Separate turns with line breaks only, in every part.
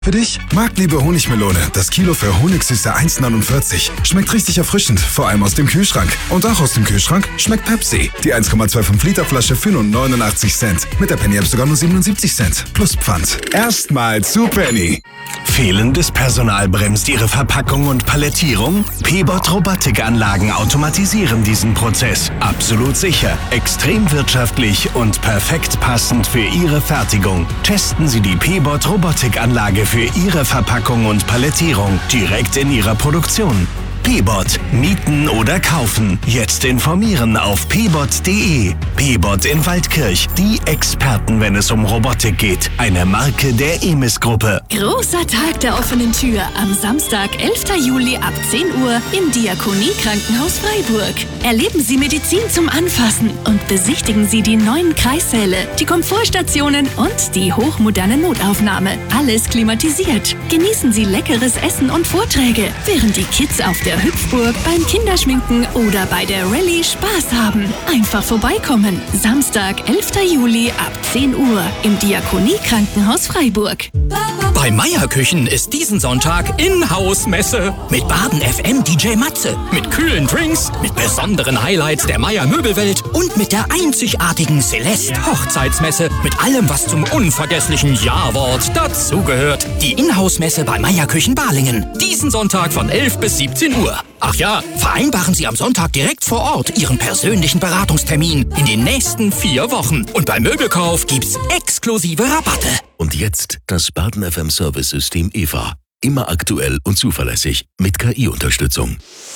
Für dich, Marktliebe Honigmelone. Das Kilo für Honigsüße 1,49. Schmeckt richtig erfrischend, vor allem aus dem Kühlschrank. Und auch aus dem Kühlschrank schmeckt Pepsi. Die 1,25 Liter Flasche für nur 89 Cent. Mit der Penny-App sogar nur 77 Cent. Plus Pfand. Erstmal zu Penny.
Fehlendes Personal bremst Ihre Verpackung und Palettierung? P-Bot Robotikanlagen automatisieren diesen Prozess. Absolut sicher, extrem wirtschaftlich und perfekt passend für Ihre Fertigung. Testen Sie die P-Bot Robotikanlage für Ihre Verpackung und Palettierung direkt in Ihrer Produktion. P-Bot. Mieten oder kaufen. Jetzt informieren auf pbot.de. P-Bot in Waldkirch. Die Experten, wenn es um Robotik geht. Eine Marke der EMIS-Gruppe.
Großer Tag der offenen Tür am Samstag, 11. Juli ab 10 Uhr im Diakonie-Krankenhaus Freiburg. Erleben Sie Medizin zum Anfassen und besichtigen Sie die neuen Kreissäle, die Komfortstationen und die hochmoderne Notaufnahme. Alles klimatisiert. Genießen Sie leckeres Essen und Vorträge, während die Kids auf der Hüpfburg, beim Kinderschminken oder bei der Rallye Spaß haben. Einfach vorbeikommen. Samstag, 11. Juli ab 10 Uhr im Diakonie-Krankenhaus Freiburg.
Bei Meier Küchen ist diesen Sonntag Inhouse-Messe. Mit Baden FM DJ Matze. Mit kühlen Drinks, mit besonderen Highlights der Meier Möbelwelt und mit der einzigartigen Celeste Hochzeitsmesse. Mit allem, was zum unvergesslichen Ja-Wort dazugehört. Die Inhouse-Messe bei Meier Küchen Balingen. Diesen Sonntag von 11 bis 17 Uhr. Ach ja, vereinbaren Sie am Sonntag direkt vor Ort Ihren persönlichen Beratungstermin in den nächsten 4 Wochen. Und beim Möbelkauf gibt's exklusive Rabatte.
Und jetzt das Baden FM Service-System EVA. Immer aktuell und zuverlässig mit KI-Unterstützung.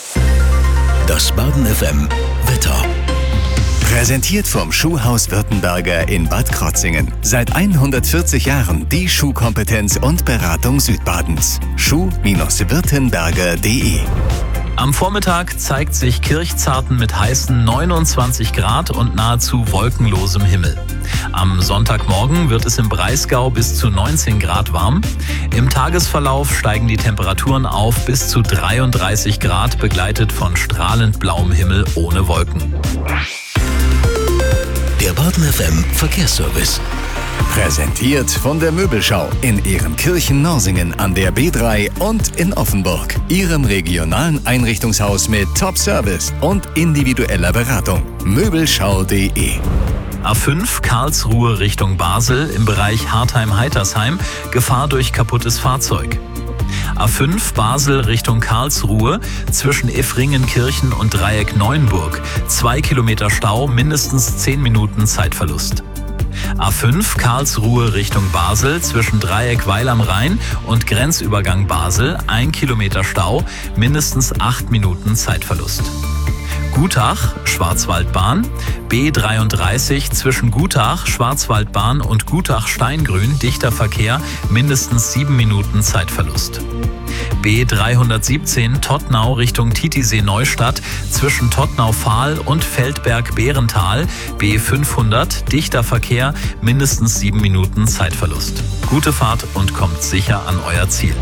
Das Baden FM Wetter.
Präsentiert vom Schuhhaus Württemberger in Bad Krotzingen. Seit 140 Jahren die Schuhkompetenz und Beratung Südbadens. Schuh-württemberger.de.
Am Vormittag zeigt sich Kirchzarten mit heißen 29 Grad und nahezu wolkenlosem Himmel. Am Sonntagmorgen wird es im Breisgau bis zu 19 Grad warm. Im Tagesverlauf steigen die Temperaturen auf bis zu 33 Grad, begleitet von strahlend blauem Himmel ohne Wolken.
Der Baden FM Verkehrsservice.
Präsentiert von der Möbelschau in Ehrenkirchen-Norsingen an der B3 und in Offenburg. Ihrem regionalen Einrichtungshaus mit Top-Service und individueller Beratung. Möbelschau.de.
A5 Karlsruhe Richtung Basel im Bereich Hartheim-Heitersheim. Gefahr durch kaputtes Fahrzeug. A5 Basel Richtung Karlsruhe zwischen Effringenkirchen und Dreieck Neuenburg. 2 Kilometer Stau, mindestens 10 Minuten Zeitverlust. A5 Karlsruhe Richtung Basel zwischen Dreieck Weil am Rhein und Grenzübergang Basel. 1 Kilometer Stau, mindestens 8 Minuten Zeitverlust. Gutach, Schwarzwaldbahn, B33 zwischen Gutach, Schwarzwaldbahn und Gutach-Steingrün, dichter Verkehr, mindestens 7 Minuten Zeitverlust. B317 Tottnau Richtung Titisee-Neustadt zwischen Tottnau-Fahl und Feldberg-Behrental, B500, dichter Verkehr, mindestens 7 Minuten Zeitverlust. Gute Fahrt und kommt sicher an euer Ziel.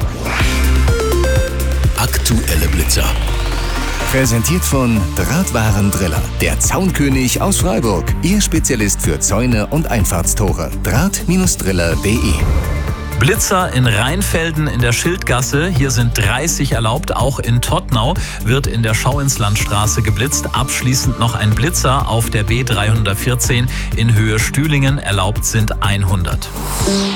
Aktuelle Blitzer.
Präsentiert von Drahtwarendriller, der Zaunkönig aus Freiburg. Ihr Spezialist für Zäune und Einfahrtstore. Draht-driller.de.
Blitzer in Rheinfelden in der Schildgasse. Hier sind 30 erlaubt. Auch in Tottnau wird in der Schauinslandstraße geblitzt. Abschließend noch ein Blitzer auf der B314 in Höhe Stühlingen. Erlaubt sind 100.